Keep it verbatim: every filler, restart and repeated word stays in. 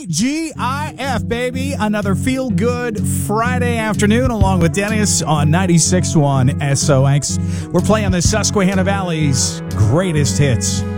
T G I F, baby. Another feel-good Friday afternoon along with Dennis on ninety-six point one S O X. We're playing the Susquehanna Valley's greatest hits.